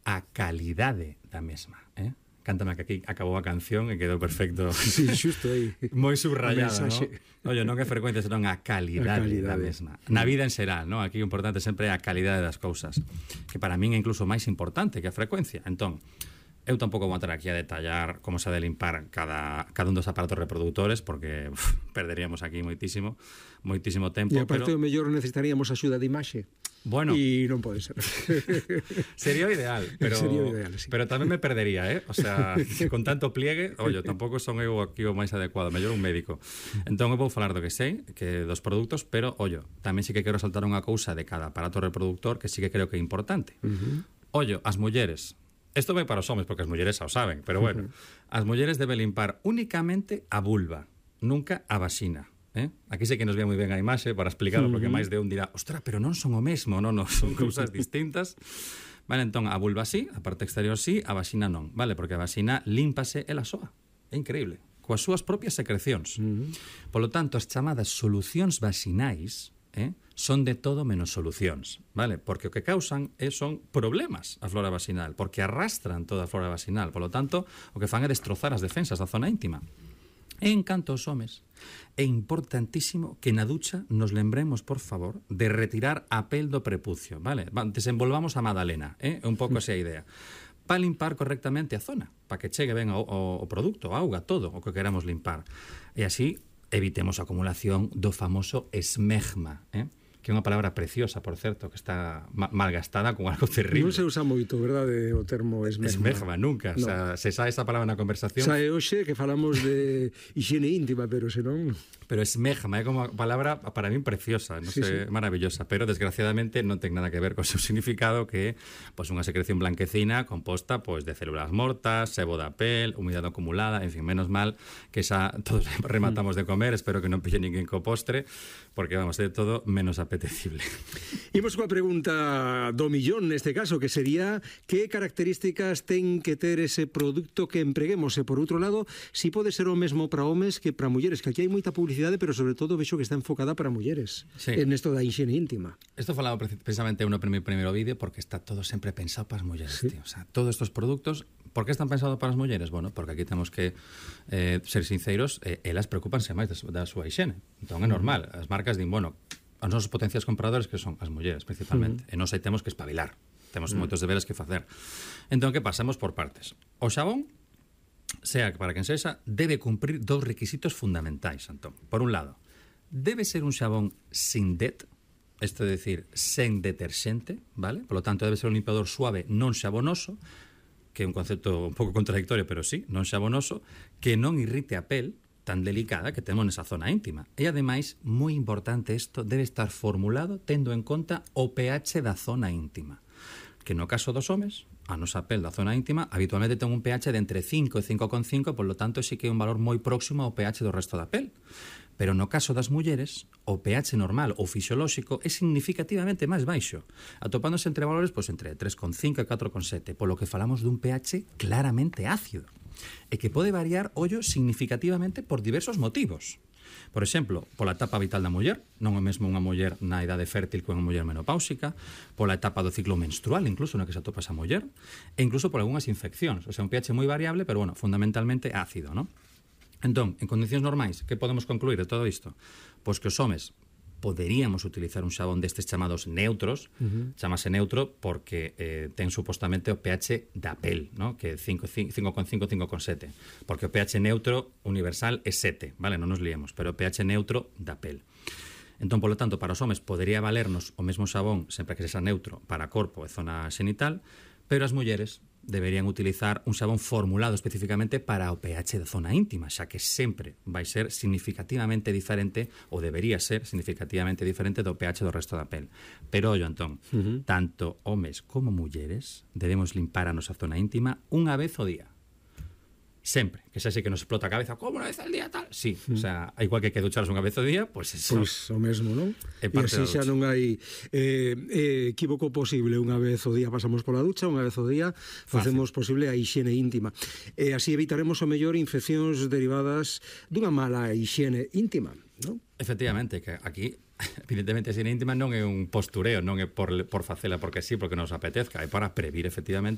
a calidade da mesma, Cántame que aquí acabou a canción e quedou perfecto. Sí, xusto aí. Moi subrayado, non? Oye, non é frecuencia, senón a calidade da mesma. Na vida en xeral, non? Aquí o importante sempre é a calidade das cousas, que para min é incluso máis importante que a frecuencia. Entón, eu tampouco vou entrar aquí a detallar como se ha de limpar cada un dos aparatos reproductores, porque perderíamos aquí moitísimo tempo. E aparte o mellor necesitaríamos axuda de imaxe. Bueno, e non pode ser. Sería o ideal, pero sí. Pero tamén me perdería, O sea, con tanto pliegue, ollo, tampouco son eu aquí o máis adecuado, mellor un médico. Entón eu vou falar do que sei, que dos produtos, pero ollo, tamén sí que quero saltar unha cousa de cada aparato reproductor que sí que creo que é importante. Ollo, as mulleres. Isto vai para os homes, porque as mulleres xa o saben, pero bueno, as mulleres deben limpar únicamente a vulva, nunca a vaxina. Aquí sei que nos ve moi ben a imaxe para explicarlo, porque máis de un dirá, ostra, pero non son o mesmo, non, son cousas distintas. Vale, entón, a vulva sí, a parte exterior sí, a vaxina non, vale, porque a vaxina límpase ela soa, é increíble, coas súas propias secrecións. Polo tanto, as chamadas solucións vaxinais son de todo menos solucións, vale, porque o que causan son problemas a flora vaxinal, porque arrastran toda a flora vaxinal, polo tanto, o que fan é destrozar as defensas da zona íntima. En canto aos homes, é importantísimo que na ducha nos lembremos, por favor, de retirar a pel do prepucio, vale? Desenvolvamos a Madalena, un pouco esa idea. Para limpar correctamente a zona, para que chegue ben o produto, a auga, todo o que queramos limpar. E así evitemos a acumulación do famoso esmegma, que é unha palabra preciosa, por certo, que está malgastada con algo terrible. Non se usa moito, verdade, o termo esmegma. Esmegma, nunca. No. O sea, se sae esa palabra na conversación. Sae hoxe que falamos de higiene íntima, pero senón... Pero esmegma é como a palabra para min preciosa, non sei, maravillosa, pero desgraciadamente non ten nada que ver co seu significado, que é pues, unha secreción blanquecina composta pues, de células mortas, sebo da pel, humidade acumulada, en fin, menos mal que xa todos rematamos de comer, espero que non pille ninguén co postre, porque vamos, de todo menos apetecible. Imos coa pregunta do millón neste caso, que sería que características ten que ter ese produto que empreguemos, e por outro lado, si pode ser o mesmo para homes que para mulleres, que aquí hai moita publicidade, pero sobre todo vexo que está enfocada para mulleres, en esto da higiene íntima. Isto falaba precisamente no primeiro vídeo, porque está todo sempre pensado para as mulleres, tío. O sea, todos estos produtos, por que están pensados para as mulleres? Bueno, porque aquí temos que ser sinceros, elas preocupanse máis da súa higiene. Entón é normal, as marcas din, bueno, os nosos potenciais compradores que son as mulleres principalmente, e nós aí temos que espabilar, temos moitos deberes que facer. Entón, que pasamos por partes? O xabón, sea para quen sexa, debe cumprir dous requisitos fundamentais, Antón. Por un lado, debe ser un xabón sin det, isto é dicir, sen deterxente, vale? Por lo tanto, debe ser un limpiador suave, non xabonoso, que é un concepto un pouco contradictorio, pero sí, non xabonoso, que non irrite a pel tan delicada que temos nesa zona íntima. E, ademais, moi importante isto, debe estar formulado tendo en conta o pH da zona íntima, que no caso dos homes, a nosa pel da zona íntima habitualmente ten un pH de entre 5 e 5,5, por lo tanto, sí que é un valor moi próximo ao pH do resto da pel. Pero no caso das mulleres, o pH normal ou fisiolóxico é significativamente máis baixo, atopándose entre valores entre 3,5 e 4,7, polo que falamos dun pH claramente ácido, e que pode variar, ollo, significativamente por diversos motivos. Por exemplo, pola etapa vital da muller, non é mesmo unha muller na idade fértil que unha muller menopáusica, pola etapa do ciclo menstrual, incluso na que se atopa esa muller, e incluso por algunhas infeccións. O sea, un pH moi variable, pero, bueno, fundamentalmente ácido, non? Entón, en condicións normais, que podemos concluir de todo isto? Pois que os homes poderíamos utilizar un xabón destes chamados neutros, chamase neutro porque ten supostamente o pH da pel, ¿no? Que é 5,5, 5,7, porque o pH neutro universal é 7, vale? Non nos liemos, pero o pH neutro da pel. Entón, polo tanto, para os homes podería valernos o mesmo xabón sempre que sexa neutro para corpo e zona xenital, pero as mulleres deberían utilizar un xabón formulado especificamente para o pH da zona íntima, xa que sempre vai ser significativamente diferente, ou debería ser significativamente diferente do pH do resto da pel. Pero, ollo, Antón, tanto homes como mulleres debemos limpar a nosa zona íntima unha vez ao día. Sempre, que xa sei que nos explota a cabeza, como unha vez al día tal? Sí, o sea, igual que ducharos unha vez ao día, pois eso. Pois o mesmo, non? E así xa non hai equívoco posible. Unha vez ao día pasamos pola ducha, unha vez ao día facemos posible a higiene íntima. E así evitaremos o mellor infeccións derivadas dunha mala higiene íntima, non? Efectivamente, que aquí evidentemente a higiene íntima non é un postureo, non é por facela porque sí, porque nos apetezca, é para previr efectivamente